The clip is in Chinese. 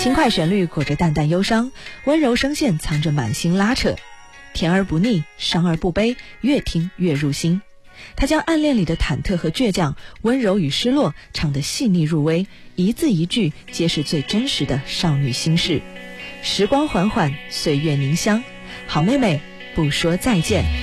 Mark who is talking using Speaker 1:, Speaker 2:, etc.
Speaker 1: 轻快旋律裹着淡淡忧伤，温柔声线藏着满心拉扯，甜而不腻，伤而不悲，越听越入心。他将暗恋里的忐忑和倔强，温柔与失落唱得细腻入微，一字一句皆是最真实的少女心事。时光缓缓，岁月凝香，好妹妹不说再见。